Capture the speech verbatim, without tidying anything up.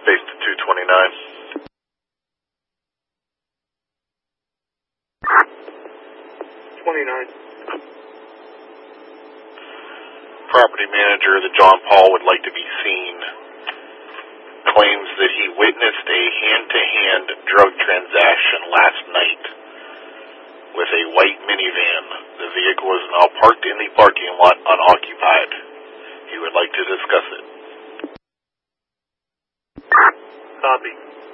Base to two twenty-nine. twenty-nine. Property manager that John Paul would like to be seen claims that he witnessed a hand-to-hand drug transaction last night with a white minivan. The vehicle is now parked in the parking lot unoccupied. He would like to discuss it. Copy.